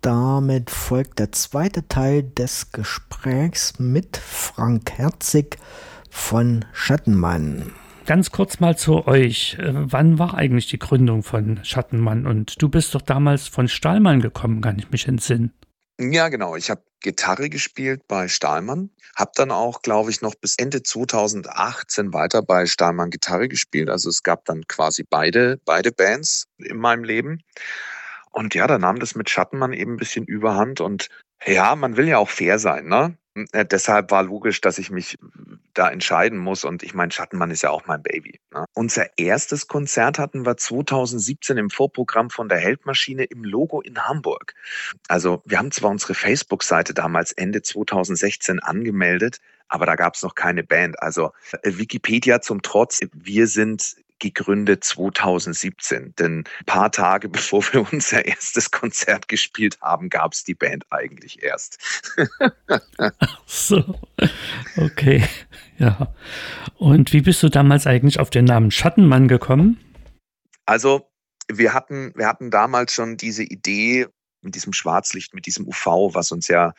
damit folgt der zweite Teil des Gesprächs mit Frank Herzig von Schattenmann. Ganz kurz mal zu euch. Wann war eigentlich die Gründung von Schattenmann? Und du bist doch damals von Stahlmann gekommen, kann ich mich entsinnen. Ja, genau. Ich habe Gitarre gespielt bei Stahlmann, habe dann auch, glaube ich, noch bis Ende 2018 weiter bei Stahlmann Gitarre gespielt. Also es gab dann quasi beide Bands in meinem Leben. Und ja, da nahm das mit Schattenmann eben ein bisschen überhand. Und ja, man will ja auch fair sein, ne? Deshalb war logisch, dass ich mich da entscheiden muss. Und ich meine, Schattenmann ist ja auch mein Baby. Ne? Unser erstes Konzert hatten wir 2017 im Vorprogramm von der Heldmaschine im Logo in Hamburg. Also wir haben zwar unsere Facebook-Seite damals Ende 2016 angemeldet, aber da gab es noch keine Band. Also Wikipedia zum Trotz, wir sind gegründet 2017. Denn ein paar Tage bevor wir unser erstes Konzert gespielt haben, gab es die Band eigentlich erst. Ach so, okay, ja. Und wie bist du damals eigentlich auf den Namen Schattenmann gekommen? Also wir hatten damals schon diese Idee mit diesem Schwarzlicht, mit diesem UV, was uns ja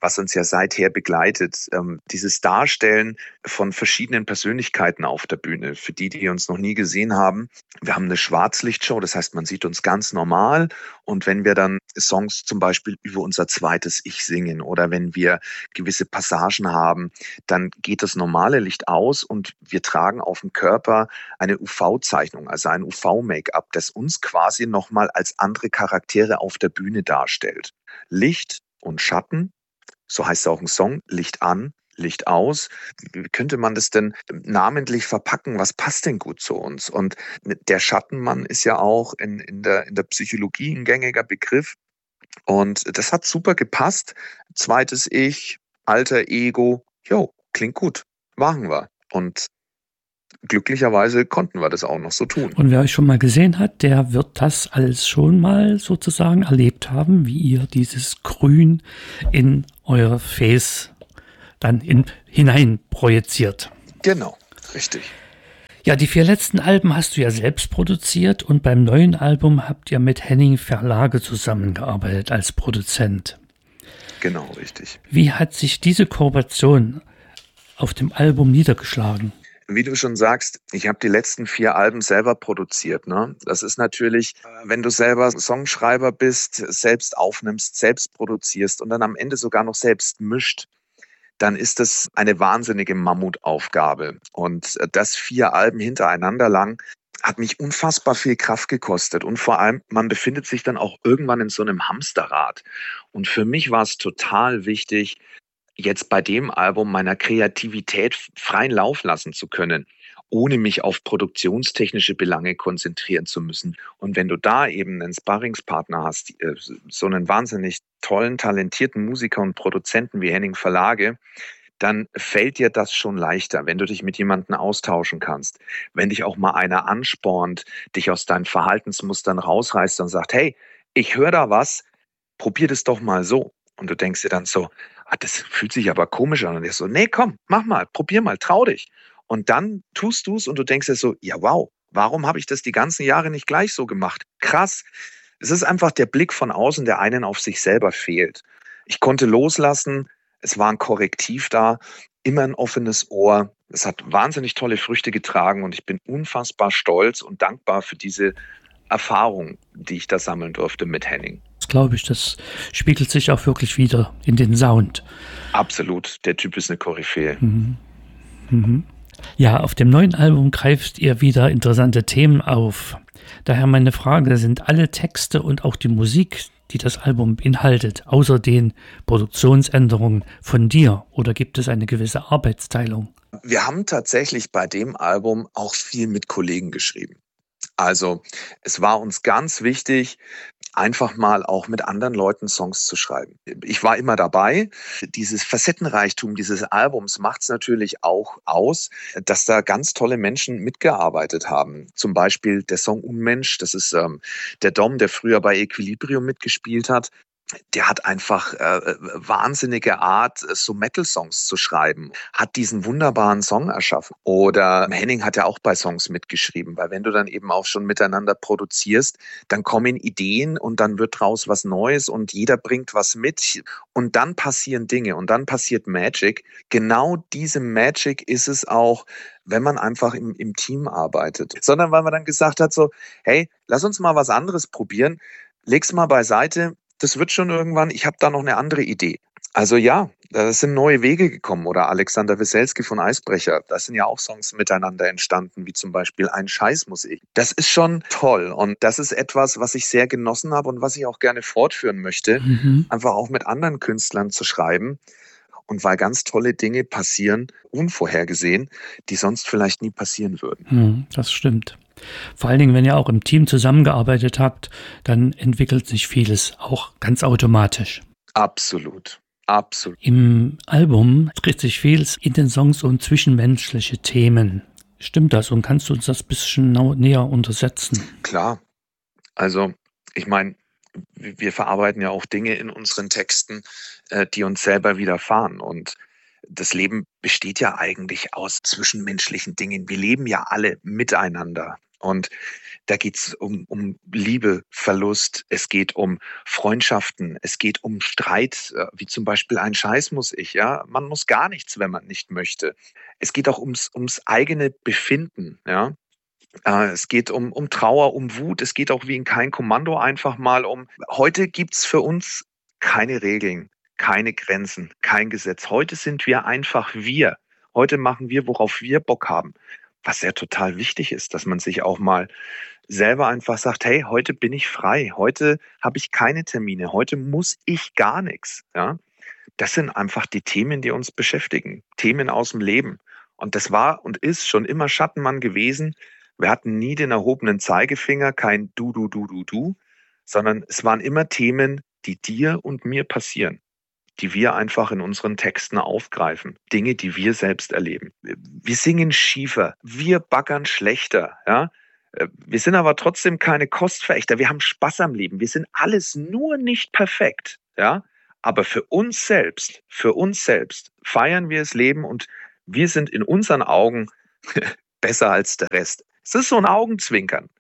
seither begleitet. Dieses Darstellen von verschiedenen Persönlichkeiten auf der Bühne, für die uns noch nie gesehen haben. Wir haben eine Schwarzlichtshow, das heißt, man sieht uns ganz normal. Und wenn wir dann Songs zum Beispiel über unser zweites Ich singen oder wenn wir gewisse Passagen haben, dann geht das normale Licht aus und wir tragen auf dem Körper eine UV-Zeichnung, also ein UV-Make-up, das uns quasi nochmal als andere Charaktere auf der Bühne darstellt. Licht und Schatten, so heißt auch ein Song, Licht an, Licht aus. Wie könnte man das denn namentlich verpacken? Was passt denn gut zu uns? Und der Schattenmann ist ja auch in der Psychologie ein gängiger Begriff. Und das hat super gepasst. Zweites Ich, alter Ego. Jo, klingt gut. Machen wir. Und glücklicherweise konnten wir das auch noch so tun. Und wer euch schon mal gesehen hat, der wird das alles schon mal sozusagen erlebt haben, wie ihr dieses Grün in euer Face dann hinein projiziert. Genau, richtig. Ja, die 4 letzten Alben hast du ja selbst produziert und beim neuen Album habt ihr mit Henning Verlage zusammengearbeitet als Produzent. Genau, richtig. Wie hat sich diese Kooperation auf dem Album niedergeschlagen? Wie du schon sagst, ich habe die letzten 4 Alben selber produziert. Ne? Das ist natürlich, wenn du selber Songschreiber bist, selbst aufnimmst, selbst produzierst und dann am Ende sogar noch selbst mischt, dann ist das eine wahnsinnige Mammutaufgabe. Und das 4 Alben hintereinander lang hat mich unfassbar viel Kraft gekostet. Und vor allem, man befindet sich dann auch irgendwann in so einem Hamsterrad. Und für mich war es total wichtig, jetzt bei dem Album meiner Kreativität freien Lauf lassen zu können, ohne mich auf produktionstechnische Belange konzentrieren zu müssen. Und wenn du da eben einen Sparringspartner hast, so einen wahnsinnig tollen, talentierten Musiker und Produzenten wie Henning Verlage, dann fällt dir das schon leichter, wenn du dich mit jemandem austauschen kannst. Wenn dich auch mal einer anspornt, dich aus deinen Verhaltensmustern rausreißt und sagt, hey, ich höre da was, probier das doch mal so. Und du denkst dir dann so, das fühlt sich aber komisch an. Und ich so, nee, komm, mach mal, probier mal, trau dich. Und dann tust du es und du denkst dir so, ja, wow, warum habe ich das die ganzen Jahre nicht gleich so gemacht? Krass. Es ist einfach der Blick von außen, der einen auf sich selber fehlt. Ich konnte loslassen, es war ein Korrektiv da, immer ein offenes Ohr. Es hat wahnsinnig tolle Früchte getragen und ich bin unfassbar stolz und dankbar für diese Erfahrung, die ich da sammeln durfte mit Henning. Das glaube ich, das spiegelt sich auch wirklich wieder in den Sound. Absolut, der Typ ist eine Koryphäe. Ja, auf dem neuen Album greift ihr wieder interessante Themen auf. Daher meine Frage, sind alle Texte und auch die Musik, die das Album beinhaltet, außer den Produktionsänderungen von dir, oder gibt es eine gewisse Arbeitsteilung? Wir haben tatsächlich bei dem Album auch viel mit Kollegen geschrieben. Also es war uns ganz wichtig, einfach mal auch mit anderen Leuten Songs zu schreiben. Ich war immer dabei. Dieses Facettenreichtum dieses Albums macht es natürlich auch aus, dass da ganz tolle Menschen mitgearbeitet haben. Zum Beispiel der Song Unmensch, das ist der Dom, der früher bei Equilibrium mitgespielt hat. der hat einfach wahnsinnige Art, so Metal-Songs zu schreiben, hat diesen wunderbaren Song erschaffen. Oder Henning hat ja auch bei Songs mitgeschrieben, weil wenn du dann eben auch schon miteinander produzierst, dann kommen Ideen und dann wird draus was Neues und jeder bringt was mit und dann passieren Dinge und dann passiert Magic. Genau diese Magic ist es auch, wenn man einfach im Team arbeitet. Sondern weil man dann gesagt hat so, hey, lass uns mal was anderes probieren, leg's mal beiseite, das wird schon irgendwann, ich habe da noch eine andere Idee. Also ja, da sind neue Wege gekommen. Oder Alexander Weselski von Eisbrecher, da sind ja auch Songs miteinander entstanden, wie zum Beispiel Ein Scheiß muss ich. Das ist schon toll und das ist etwas, was ich sehr genossen habe und was ich auch gerne fortführen möchte, einfach auch mit anderen Künstlern zu schreiben. Und weil ganz tolle Dinge passieren, unvorhergesehen, die sonst vielleicht nie passieren würden. Das stimmt. Vor allen Dingen, wenn ihr auch im Team zusammengearbeitet habt, dann entwickelt sich vieles auch ganz automatisch. Absolut. Absolut. Im Album dreht sich vieles in den Songs um zwischenmenschliche Themen. Stimmt das? Und kannst du uns das ein bisschen näher untersetzen? Klar. Also, ich meine, wir verarbeiten ja auch Dinge in unseren Texten, die uns selber widerfahren. Und das Leben besteht ja eigentlich aus zwischenmenschlichen Dingen. Wir leben ja alle miteinander. Und da geht es um Liebe, Verlust, es geht um Freundschaften, es geht um Streit, wie zum Beispiel Ein Scheiß muss ich. Ja? Man muss gar nichts, wenn man nicht möchte. Es geht auch ums eigene Befinden. Ja? Es geht um Trauer, um Wut, es geht auch wie in Kein Kommando einfach mal heute gibt's für uns keine Regeln, keine Grenzen, kein Gesetz. Heute sind wir einfach wir. Heute machen wir, worauf wir Bock haben. Was ja total wichtig ist, dass man sich auch mal selber einfach sagt, hey, heute bin ich frei, heute habe ich keine Termine, heute muss ich gar nichts. Ja? Das sind einfach die Themen, die uns beschäftigen, Themen aus dem Leben. Und das war und ist schon immer Schattenmann gewesen. Wir hatten nie den erhobenen Zeigefinger, kein Du, sondern es waren immer Themen, die dir und mir passieren, die wir einfach in unseren Texten aufgreifen. Dinge, die wir selbst erleben. Wir singen schiefer, wir baggern schlechter. Ja? Wir sind aber trotzdem keine Kostverächter. Wir haben Spaß am Leben. Wir sind alles nur nicht perfekt. Ja? Aber für uns selbst feiern wir das Leben und wir sind in unseren Augen besser als der Rest. Es ist so ein Augenzwinkern.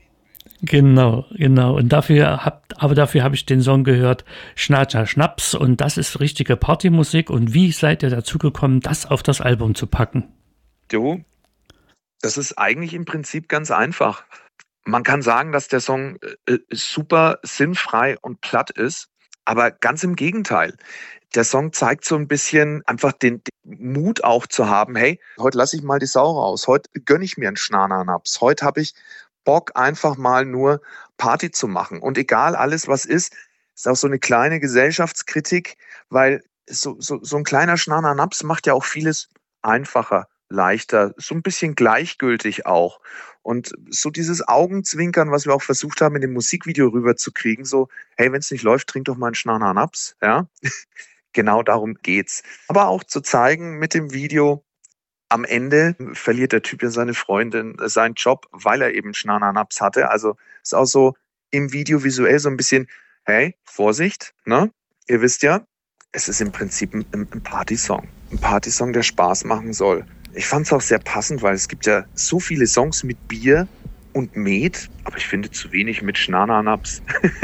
Genau. Und dafür habe ich den Song gehört, Schnatscher Schnaps, und das ist richtige Partymusik. Und wie seid ihr dazu gekommen, das auf das Album zu packen? Du, das ist eigentlich im Prinzip ganz einfach. Man kann sagen, dass der Song super sinnfrei und platt ist, aber ganz im Gegenteil. Der Song zeigt so ein bisschen einfach den Mut auch zu haben, hey, heute lasse ich mal die Sau raus, heute gönne ich mir einen Schnananaps, heute habe ich Bock, einfach mal nur Party zu machen. Und egal alles, was ist auch so eine kleine Gesellschaftskritik, weil so ein kleiner Schnananaps macht ja auch vieles einfacher, leichter, so ein bisschen gleichgültig auch. Und so dieses Augenzwinkern, was wir auch versucht haben, in dem Musikvideo rüberzukriegen, so, hey, wenn es nicht läuft, trink doch mal einen Schnananaps, ja. Genau darum geht's. Aber auch zu zeigen mit dem Video, am Ende verliert der Typ ja seine Freundin, seinen Job, weil er eben Schnananaps hatte. Also ist auch so im Video visuell so ein bisschen, hey, Vorsicht, ne? Ihr wisst ja, es ist im Prinzip ein Partysong. Ein Partysong, der Spaß machen soll. Ich fand es auch sehr passend, weil es gibt ja so viele Songs mit Bier und Met, aber ich finde zu wenig mit Schnananaps.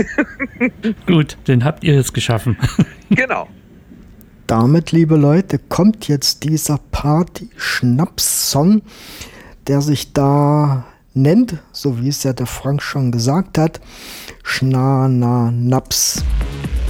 Gut, den habt ihr jetzt geschaffen. Genau. Damit, liebe Leute, kommt jetzt dieser Party-Schnaps-Song, der sich da nennt, so wie es ja der Frank schon gesagt hat, Schnananaps.